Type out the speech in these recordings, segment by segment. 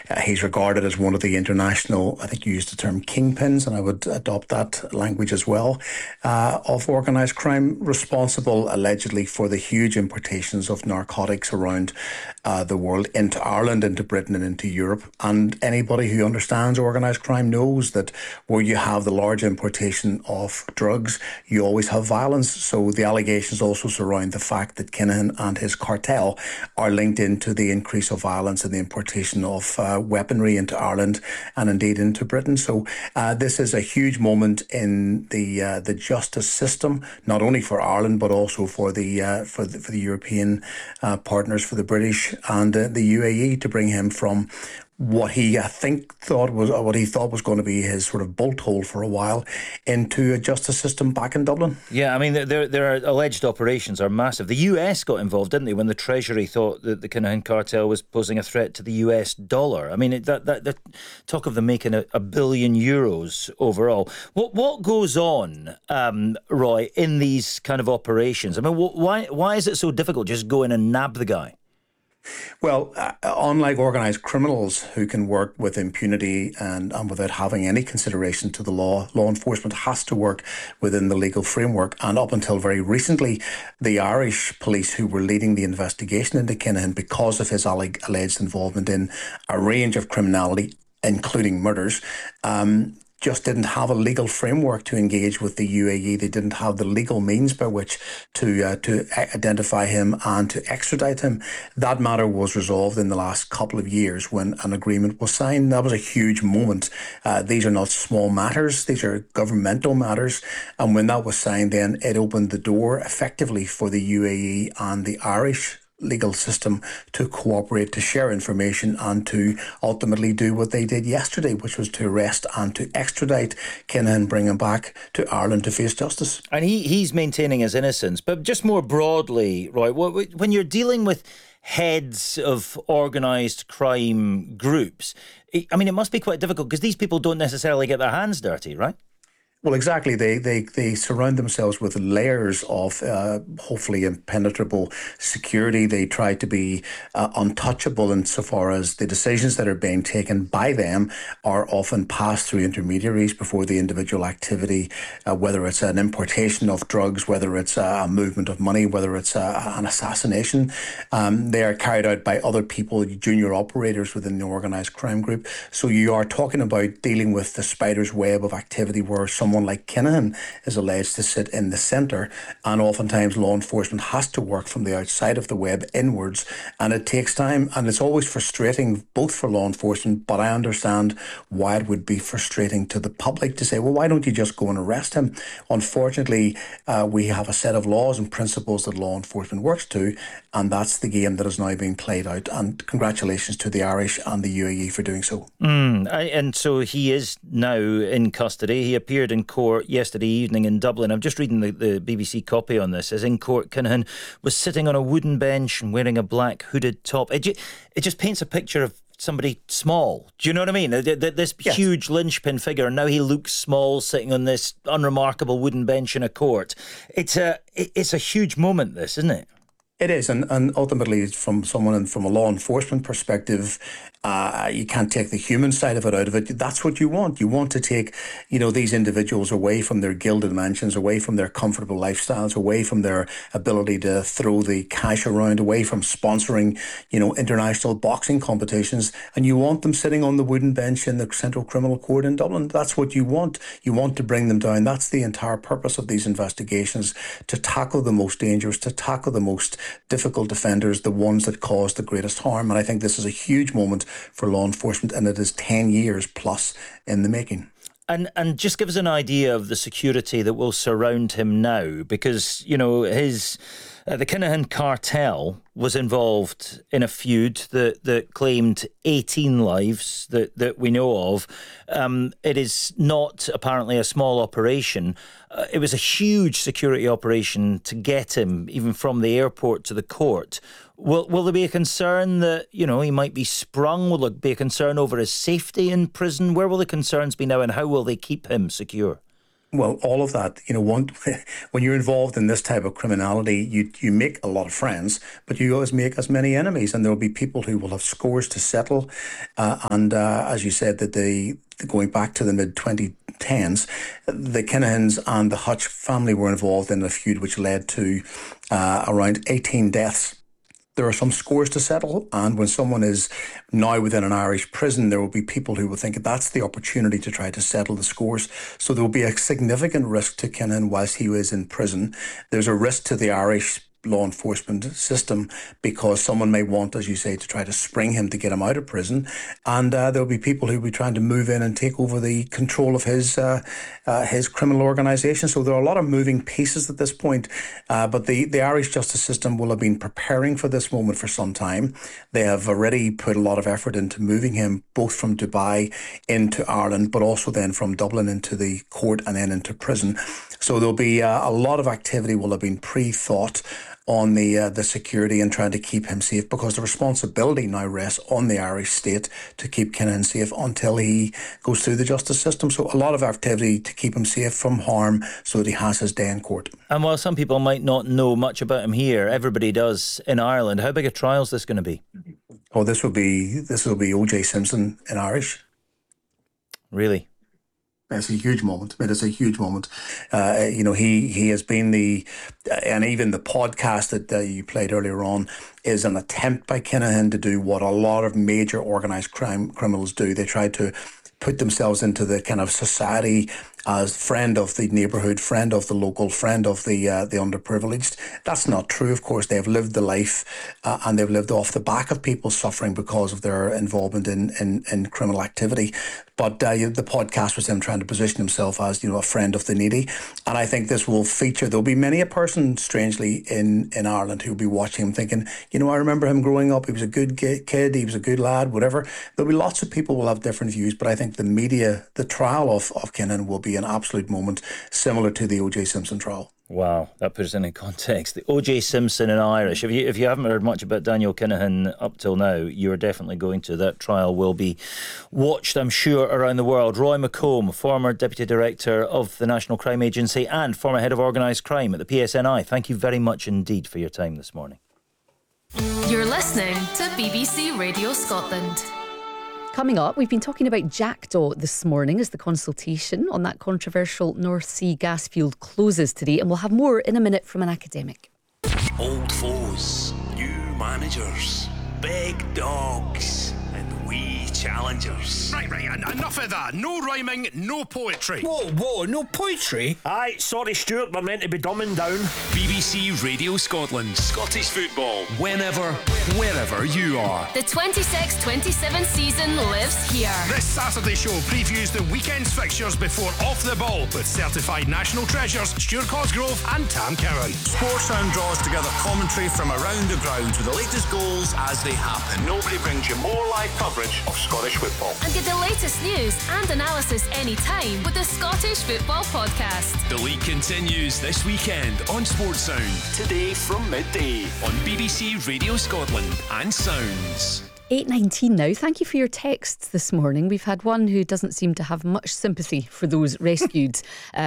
He's regarded as one of the international, I think you used the term kingpins, and I would adopt that language as well, of organised crime, responsible allegedly for the huge importations of narcotics around the world into Ireland, into Britain and into Europe. And anybody who understands organised crime knows that where you have the large importation of drugs, you always have violence. So the allegations also surround the fact that Kinahan and his cartel are linked into the increase of violence and the importation of weaponry into Ireland and indeed into Britain. So this is a huge moment in the justice system, not only for Ireland but also for the European partners, for the British and the UAE, to bring him from what he thought was going to be his sort of bolt hole for a while into a justice system back in Dublin. Yeah, I mean, their alleged operations are massive. The US got involved, didn't they, when the Treasury thought that the Kinahan cartel was posing a threat to the US dollar? I mean, that talk of them making €1 billion overall. What goes on, Roy, in these kind of operations? I mean, why is it so difficult just go in and nab the guy? Well, unlike organised criminals who can work with impunity and without having any consideration to the law enforcement has to work within the legal framework. And up until very recently, the Irish police, who were leading the investigation into Kinahan because of his alleged involvement in a range of criminality, including murders, just didn't have a legal framework to engage with the UAE. They didn't have the legal means by which to identify him and to extradite him. That matter was resolved in the last couple of years when an agreement was signed. That was a huge moment. These are not small matters. These are governmental matters. And when that was signed, then it opened the door effectively for the UAE and the Irish legal system to cooperate, to share information and to ultimately do what they did yesterday, which was to arrest and to extradite Kinahan and bring him back to Ireland to face justice. And he's maintaining his innocence. But just more broadly, Roy, when you're dealing with heads of organised crime groups, I mean, it must be quite difficult because these people don't necessarily get their hands dirty, right? Well, exactly. They surround themselves with layers of hopefully impenetrable security. They try to be untouchable insofar as the decisions that are being taken by them are often passed through intermediaries before the individual activity, whether it's an importation of drugs, whether it's a movement of money, whether it's an assassination. They are carried out by other people, junior operators within the organised crime group. So you are talking about dealing with the spider's web of activity where someone like Kinahan is alleged to sit in the centre, and oftentimes law enforcement has to work from the outside of the web inwards, and it takes time, and it's always frustrating both for law enforcement, but I understand why it would be frustrating to the public to say, well, why don't you just go and arrest him? Unfortunately, we have a set of laws and principles that law enforcement works to, and that's the game that is now being played out, and congratulations to the Irish and the UAE for doing so. And so he is now in custody. He appeared in court yesterday evening in Dublin. I'm just reading the BBC copy on this. As in court, Kinahan was sitting on a wooden bench and wearing a black hooded top. It just paints a picture of somebody small. Do you know what I mean? This huge linchpin figure, and now he looks small sitting on this unremarkable wooden bench in a court. It's a huge moment, this, isn't it? It is, and ultimately, from a law enforcement perspective, you can't take the human side of it out of it. That's what you want. You want to take, these individuals away from their gilded mansions, away from their comfortable lifestyles, away from their ability to throw the cash around, away from sponsoring, international boxing competitions, and you want them sitting on the wooden bench in the Central Criminal Court in Dublin. That's what you want. You want to bring them down. That's the entire purpose of these investigations, to tackle the most dangerous, to tackle the most difficult offenders, the ones that cause the greatest harm. And I think this is a huge moment for law enforcement, and it is 10 years plus in the making. And just give us an idea of the security that will surround him now, because, the Kinahan cartel was involved in a feud that claimed 18 lives that we know of. It is not apparently a small operation. It was a huge security operation to get him even from the airport to the court. Will there be a concern that, he might be sprung? Will there be a concern over his safety in prison? Where will the concerns be now, and how will they keep him secure? Well, all of that, when you're involved in this type of criminality, you make a lot of friends, but you always make as many enemies, and there will be people who will have scores to settle. And as you said, that going back to the mid 2010s, the Kinahans and the Hutch family were involved in a feud which led to around 18 deaths. There are some scores to settle, and when someone is now within an Irish prison, there will be people who will think that's the opportunity to try to settle the scores. So there will be a significant risk to Kinahan whilst he was in prison. There's a risk to the Irish law enforcement system because someone may want, as you say, to try to spring him to get him out of prison, and there'll be people who will be trying to move in and take over the control of his criminal organisation. So there are a lot of moving pieces at this point, but the Irish justice system will have been preparing for this moment for some time. They have already put a lot of effort into moving him both from Dubai into Ireland, but also then from Dublin into the court and then into prison. So there'll be a lot of activity will have been pre-thought on the security and trying to keep him safe, because the responsibility now rests on the Irish state to keep Kinahan safe until he goes through the justice system. So a lot of activity to keep him safe from harm so that he has his day in court. And while some people might not know much about him here, everybody does in Ireland. How big a trial is this going to be? Oh, this will be O.J. Simpson in Irish. Really? It's a huge moment. It is a huge moment. He has been and even the podcast that you played earlier on is an attempt by Kinahan to do what a lot of major organised crime criminals do. They try to put themselves into the kind of society as friend of the neighbourhood, friend of the local, friend of the underprivileged. That's not true, of course. They've lived the life and they've lived off the back of people suffering because of their involvement in criminal activity. But the podcast was him trying to position himself as, a friend of the needy. And I think this will feature. There'll be many a person, strangely, in Ireland who'll be watching him thinking, I remember him growing up. He was a good kid. He was a good lad, whatever. There'll be lots of people who will have different views. But I think the media, the trial of Kinahan will be an absolute moment similar to the O.J. Simpson trial. Wow, that puts it in context. The O.J. Simpson in Irish. If you haven't heard much about Daniel Kinahan up till now, you're definitely going to. That trial will be watched, I'm sure, around the world. Roy McComb, former Deputy Director of the National Crime Agency and former Head of Organised Crime at the PSNI. Thank you very much indeed for your time this morning. You're listening to BBC Radio Scotland. Coming up, we've been talking about Jackdaw this morning as the consultation on that controversial North Sea gas field closes today, and we'll have more in a minute from an academic. Old foes, new managers, big dogs and wee challengers. Right, enough of that. No rhyming, no poetry. Whoa, no poetry? Aye, sorry Stuart, we're meant to be dumbing down. BBC Radio Scotland. Scottish football. Whenever, wherever you are. The 26-27 season lives here. This Saturday show previews the weekend's fixtures before Off the Ball with certified national treasures Stuart Cosgrove and Tam Cowan. Sportsound draws together commentary from around the ground with the latest goals as they happen. Nobody brings you more live coverage of Scottish football. And get the latest news and analysis anytime with the Scottish Football Podcast. The league continues this weekend on Sportsound. Today from midday On BBC Radio Scotland and Sounds. 8:19 now. Thank you for your texts this morning. We've had one who doesn't seem to have much sympathy for those rescued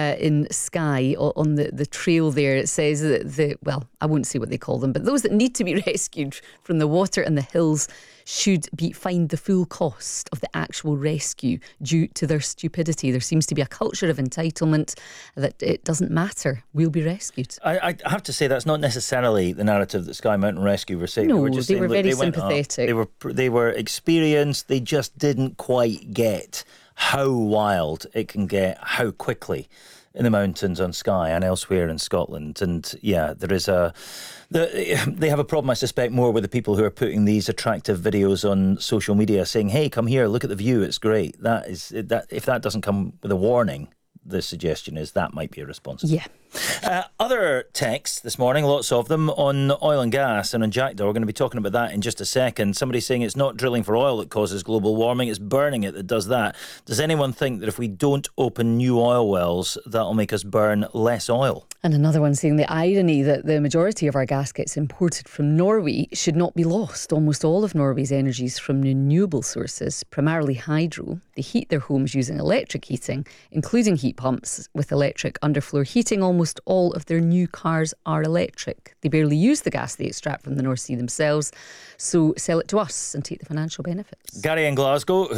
in Skye on the trail there. It says that I won't say what they call them, but those that need to be rescued from the water and the hills should be fined the full cost of the actual rescue due to their stupidity. There seems to be a culture of entitlement that it doesn't matter, we'll be rescued. I have to say that's not necessarily the narrative that Skye Mountain Rescue were saying. No, they were just saying, very they went sympathetic. They were experienced. They just didn't quite get how wild it can get, how quickly in the mountains on Skye and elsewhere in Scotland. And yeah, there is they have a problem, I suspect, more with the people who are putting these attractive videos on social media saying, hey, come here, look at the view, it's great. If that doesn't come with a warning, the suggestion is that might be irresponsible. Yeah. Other texts this morning, lots of them, on oil and gas and on Jackdaw. We're going to be talking about that in just a second. Somebody saying it's not drilling for oil that causes global warming, it's burning it that does that. Does anyone think that if we don't open new oil wells, that'll make us burn less oil? And another one saying the irony that the majority of our gas gets imported from Norway should not be lost. Almost all of Norway's energy is from renewable sources, primarily hydro. They heat their homes using electric heating, including heat pumps with electric underfloor heating. Almost all of their new cars are electric. They barely use the gas they extract from the North Sea themselves, so sell it to us and take the financial benefits. Gary in Glasgow,